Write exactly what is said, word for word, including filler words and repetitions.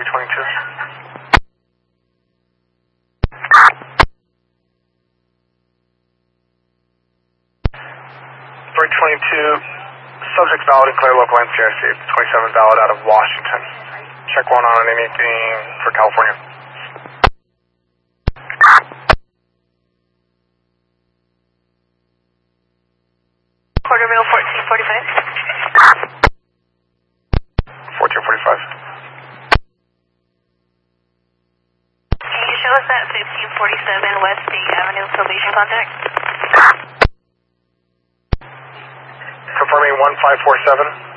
three twenty-two. three twenty-two, subject valid and clear local N C I C, twenty-seven valid out of Washington. Check one on anything for California. Porterville fourteen forty-five. fourteen forty-five. Can you show us that fifteen forty-seven West State Avenue probation contact? Confirming one five four seven.